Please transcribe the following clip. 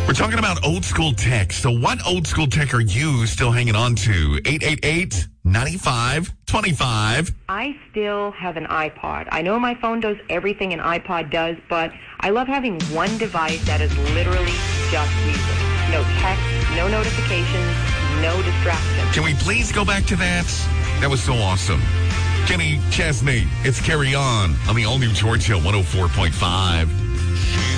We're talking about old school tech. So what old school tech are you still hanging on to? 888-9525. I still have an iPod. I know my phone does everything an iPod does, but I love having one device that is literally just music. No text, no notifications, no distractions. Can we please go back to that? That was so awesome. Kenny Chesney, it's Carry On the all-new George Hill 104.5.